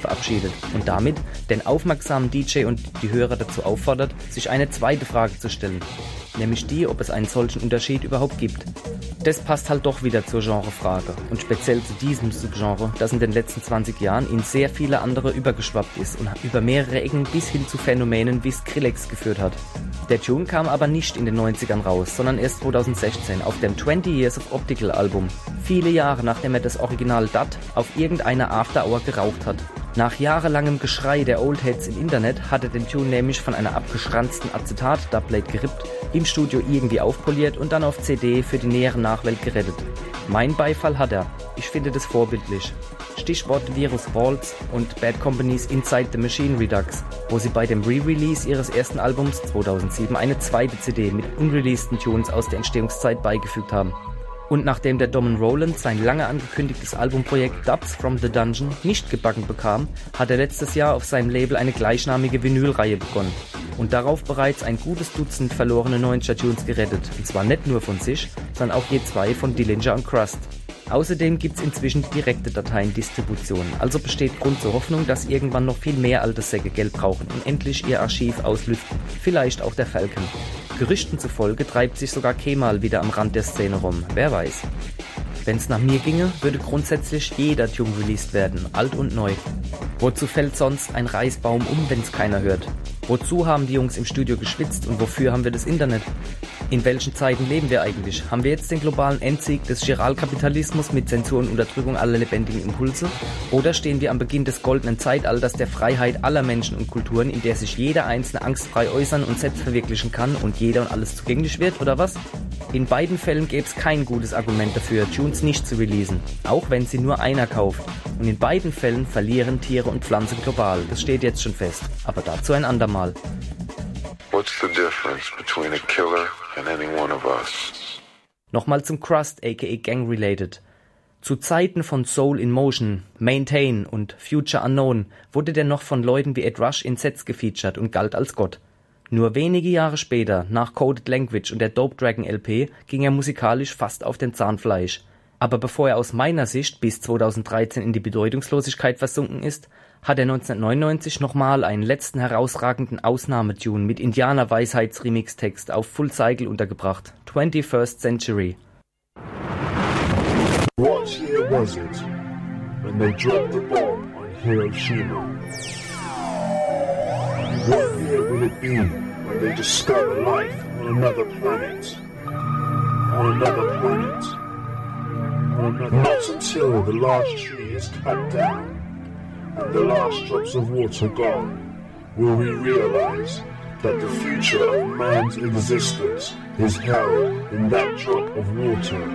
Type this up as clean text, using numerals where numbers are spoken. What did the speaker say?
verabschiedet und damit den aufmerksamen DJ und die Hörer dazu auffordert, sich eine zweite Frage zu stellen, nämlich die, ob es einen solchen Unterschied überhaupt gibt. Das passt halt doch wieder zur Genrefrage und speziell zu diesem Subgenre, das in den letzten 20 Jahren in sehr viele andere übergeschwappt ist und über mehrere Ecken bis hin zu Phänomenen wie Skrillex geführt hat. Der Tune kam aber nicht in den 90ern raus, sondern erst 2016 auf dem 20 Years of Optical Album, viele Jahre nachdem er das Original DAT auf irgendeiner After-Hour geraucht hat. Nach jahrelangem Geschrei der Oldheads im Internet hat er den Tune nämlich von einer abgeschranzten Acetat-Dubplate gerippt, im Studio irgendwie aufpoliert und dann auf CD für die nähere Nachwelt gerettet. Mein Beifall hat er. Ich finde das vorbildlich. Stichwort Virus Waltz und Bad Company's Inside the Machine Redux, wo sie bei dem Re-Release ihres ersten Albums 2007 eine zweite CD mit unreleaseden Tunes aus der Entstehungszeit beigefügt haben. Und nachdem der Domin Roland sein lange angekündigtes Albumprojekt Dubs from the Dungeon nicht gebacken bekam, hat er letztes Jahr auf seinem Label eine gleichnamige Vinylreihe begonnen und darauf bereits ein gutes Dutzend verlorene 90er-Tunes gerettet, und zwar nicht nur von sich, sondern auch je 2 von Dillinger und Crust. Außerdem gibt's inzwischen direkte Dateiendistribution, also besteht Grund zur Hoffnung, dass irgendwann noch viel mehr alte Säcke Geld brauchen und endlich ihr Archiv auslüften, vielleicht auch der Falcon. Gerüchten zufolge treibt sich sogar Kemal wieder am Rand der Szene rum, wer weiß. Wenn's nach mir ginge, würde grundsätzlich jeder Tune released werden, alt und neu. Wozu fällt sonst ein Reisbaum um, wenn's keiner hört? Wozu haben die Jungs im Studio geschwitzt und wofür haben wir das Internet? In welchen Zeiten leben wir eigentlich? Haben wir jetzt den globalen Endsieg des Chiralkapitalismus mit Zensur und Unterdrückung aller lebendigen Impulse? Oder stehen wir am Beginn des goldenen Zeitalters der Freiheit aller Menschen und Kulturen, in der sich jeder Einzelne angstfrei äußern und selbst verwirklichen kann und jeder und alles zugänglich wird, oder was? In beiden Fällen gäbe es kein gutes Argument dafür, Tunes nicht zu releasen, auch wenn sie nur einer kauft. Und in beiden Fällen verlieren Tiere und Pflanzen global, das steht jetzt schon fest, aber dazu ein andermal. What's the difference between a killer and any one of us? Nochmal zum Crust, aka Gang Related. Zu Zeiten von Soul in Motion, Maintain und Future Unknown wurde der noch von Leuten wie Ed Rush in Sets gefeatured und galt als Gott. Nur wenige Jahre später, nach Coded Language und der Dope Dragon LP, ging er musikalisch fast auf dem Zahnfleisch. Aber bevor er aus meiner Sicht bis 2013 in die Bedeutungslosigkeit versunken ist, hat er 1999 nochmal einen letzten herausragenden Ausnahmetune mit Indianer-Weisheits-Remix-Text auf Full Cycle untergebracht, 21st Century. What year was it when they dropped the bomb on Hiroshima? What year will it be when they discover life on another planet? On another planet? Not until the last tree is cut down and the last drops of water gone will we realize that the future of man's existence is held in that drop of water.